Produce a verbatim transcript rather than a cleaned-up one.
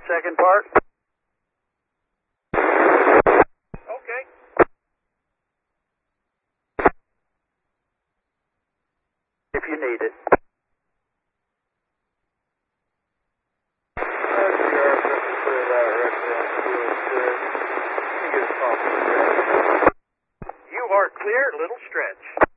second part. Okay. If you need it. You are clear, little stretch.